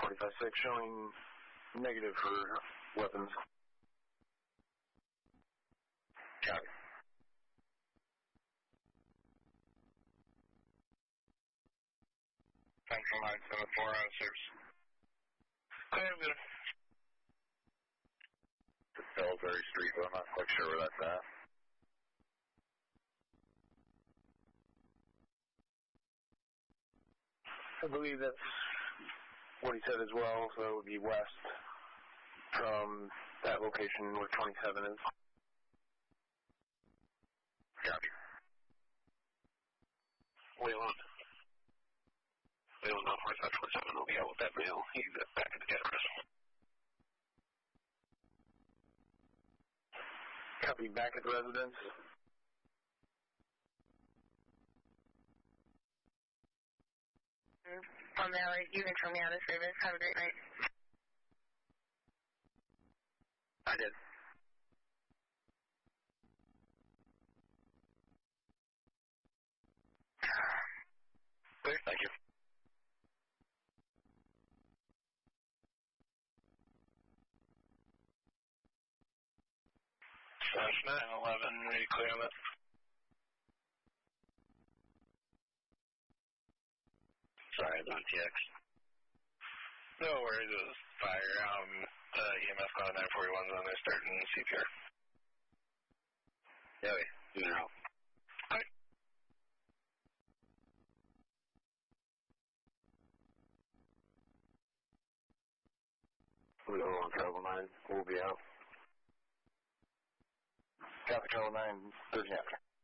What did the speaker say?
45-6 showing negative for weapons. Copy. Central 974 officers. I'm good. It's Pillsbury Street, but I'm not quite sure where that's at. I believe that's what he said as well, so it would be west from that location where 27 is. Copy. Wayland Northwest 27 will be out with that mail. He's back at the address. Copy, back at the residence. On the alley, you can turn me out of service. Have a great night. I did. Clear, thank you. Slash 911, are you clear on that? Sorry about TX. No worries, it was fire. EMS on 941's on there starting CPR. Yeah, you're out. Alright. We'll go on Travel 9. We'll be out. Copy, Travel 9, 30 after.